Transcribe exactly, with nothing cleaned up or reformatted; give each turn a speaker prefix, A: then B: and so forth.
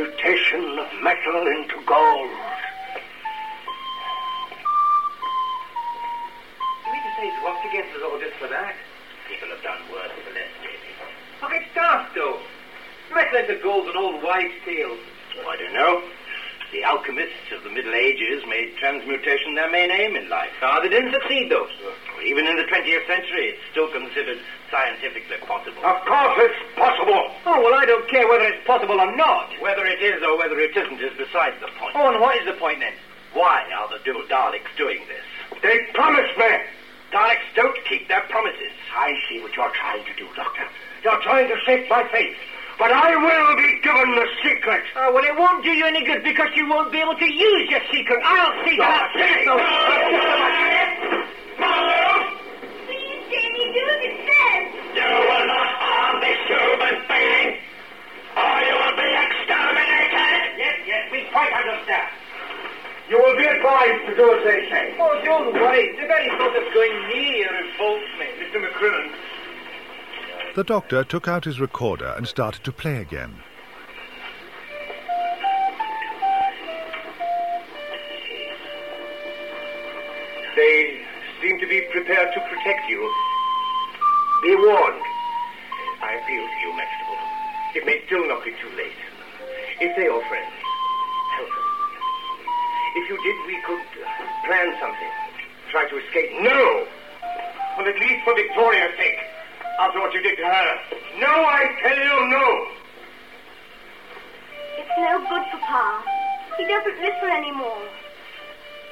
A: transmutation of metal into gold.
B: You mean to say it's worked against us all just for that?
A: People have done worse for less, Davy.
B: How can it start, though? Metal into gold's an old wives' tale.
A: Oh, I don't know. The alchemists of the Middle Ages made transmutation their main aim in life.
B: Ah, they didn't succeed, though.
A: Well, even in the twentieth century, it's still considered scientifically possible.
C: Of course it's possible.
B: Oh, well, I don't care whether it's possible or not.
A: Whether it is or whether it isn't is beside the point.
B: Oh, and what is the point, then?
A: Why are the do- Daleks doing this?
C: They promised me.
A: Daleks don't keep their promises.
C: I see what you're trying to do, Doctor. You're trying to shake my faith. But I will be given the secret.
B: Oh, well, it won't do you any good because you won't be able to use your secret. I'll see that.
C: No.
D: Please, Davy, do as it says.
C: You will not harm this human being, or you will be exterminated.
A: Yes, yes, we quite understand.
C: You will be advised to do as they say.
B: Oh, don't worry. The very thought of going near revolts me.
C: Mister McCrillen.
E: The doctor took out his recorder and started to play again.
C: They seem to be prepared to protect you. Be warned. I appeal to you, Maxwell. It may still not be too late. If they are friends, help them. If you did, we could uh, plan something. Try to escape. No! Well, at least for Victoria's sake. After what you did to her. No, I tell you, no.
D: It's no good, Papa. He doesn't listen anymore.